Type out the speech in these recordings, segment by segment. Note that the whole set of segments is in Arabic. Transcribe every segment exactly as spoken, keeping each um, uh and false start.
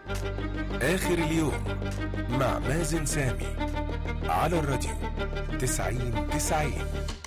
آخر اليوم مع مازن سامي على الراديو تسعين تسعين.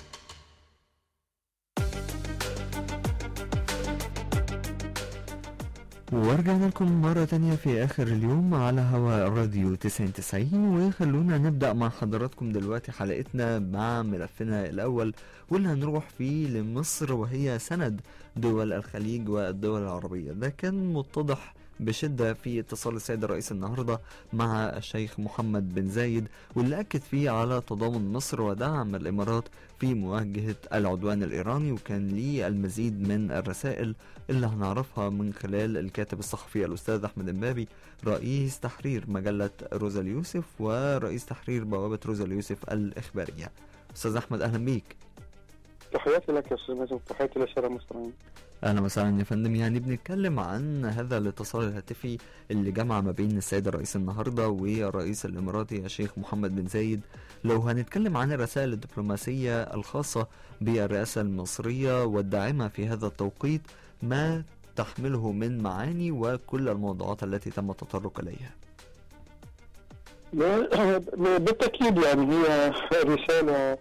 ورجعنا لكم مرة تانية في آخر اليوم على هواء الراديو تسعين تسعين، وخلونا نبدأ مع حضراتكم دلوقتي حلقتنا مع ملفنا الأول، واللي هنروح فيه لمصر وهي سند دول الخليج والدول العربية. ده كان متضح بشدة في اتصال السيد الرئيس النهاردة مع الشيخ محمد بن زايد، واللي أكد فيه على تضامن مصر ودعم الإمارات في مواجهة العدوان الإيراني. وكان ليه المزيد من الرسائل اللي هنعرفها من خلال الكاتب الصحفي الأستاذ أحمد إمبابي، رئيس تحرير مجلة روزا اليوسف ورئيس تحرير بوابة روزا اليوسف الإخبارية. أستاذ أحمد أهلا بيك. تحياتي لك يا أستاذ مازن، تحياتي للسادة المصريين. أهلا وسهلا يا فندم. يعني بنتكلم عن هذا الاتصال الهاتفي اللي جمع ما بين السيد الرئيس النهارده والرئيس الإماراتي الشيخ محمد بن زايد. لو هنتكلم عن الرسائل الدبلوماسية الخاصة بالرئاسة المصرية والداعمة في هذا التوقيت، ما تحمله من معاني وكل الموضوعات التي تم التطرق إليها؟ بالتأكيد يعني هي رسالة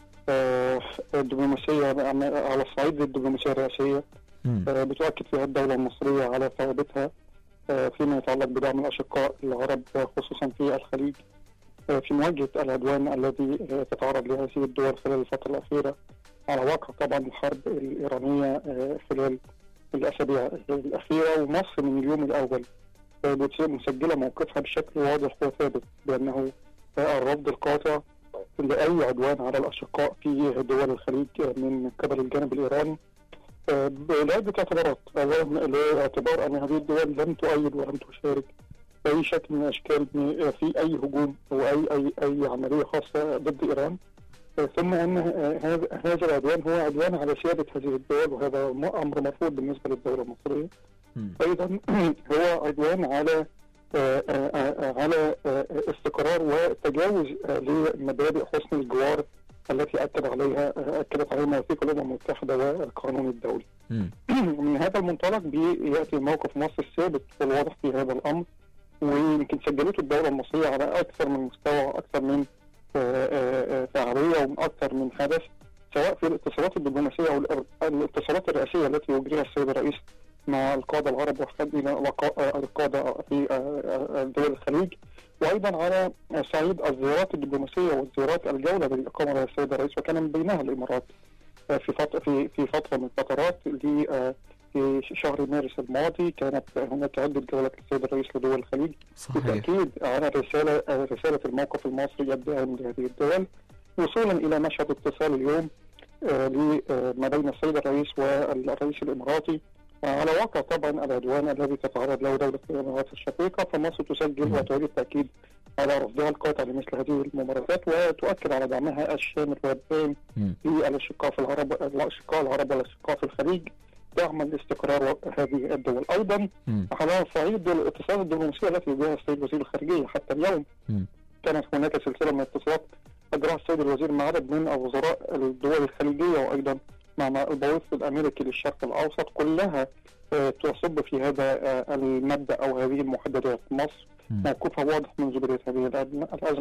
دبلوماسية على الصعيد الدبلوماسية الرئاسية بتؤكد فيها الدولة المصرية على ثوابتها فيما يتعلق بدعم الأشقاء العرب خصوصا في الخليج في مواجهة العدوان الذي تتعرض له هذه الدول خلال الفترة الأخيرة على واقع طبعا الحرب الإيرانية خلال الأسابيع الأخيرة. ومصر من اليوم الأول مسجلة موقفها بشكل واضح وثابت بأنه الرفض القاطع لأي عدوان على الأشقاء في دول الخليج من قبل الجانب الإيراني بعدة اعتبارات. أولا لاعتبار أن هذه الدول لم تؤيد ولم تشارك بأي شكل من الأشكال في أي هجوم أو أي أي أي عملية خاصة ضد إيران، ثم أن هذا العدوان هو عدوان على سيادة هذه الدول، وهذا أمر مرفوض بالنسبة للدولة المصرية. أيضا هو عدوان على آآ آآ على آآ استقرار وتجاوز لمبادئ حسن الجوار التي أكد عليها أكدت عليها مواثيق الأمم المتحدة والقانون الدولي. من هذا المنطلق بيأتي موقف مصر الثابت والواضح في هذا الأمر، ويمكن سجلته الدولة المصرية على أكثر من مستوى وأكثر من فعالية ومن أكثر من حدث، سواء في الاتصالات الدبلوماسية أو الاتصالات الرئاسية التي يجريها السيد الرئيس مع القادة العرب وحتى القادة في دول الخليج، وأيضا على صعيد الزيارات الدبلوماسية والزيارات الجولة التي أقامها على السيد الرئيس وكان من بينها الإمارات في فترة في في فترة من الفترات. في شهر مارس الماضي كانت هناك عدة جولات للسيد الرئيس لدول الخليج بالتأكيد على رسالة رسالة الموقف المصري الداعم لهذه الدول، وصولا إلى مشهد اتصال اليوم ما بين السيد الرئيس والرئيس الإماراتي على واقع طبعا العدوان الذي تتعرض له دولة الإمارات الشقيقة. فمصر تسجل وتعيد التأكيد على رفضها القاطع لمثل هذه الممارسات، وتؤكد على دعمها الشامل والدائم للأشقاء في العرب الأشقاء العرب والأشقاء في الخليج دعما لاستقرار هذه الدول. أيضا على صعيد الاتصالات الدبلوماسية التي يجريها السيد وزير الخارجية حتى اليوم، كانت هناك سلسلة من الاتصالات أجراها السيد الوزير مع عدد من وزراء الدول الخليجية وأيضا مع البويص الأمريكي للشرق الأوسط، كلها تصب في هذا المبدأ أو هذه المحددات. مصر موقفها واضح منذ بداية هذه الأزمة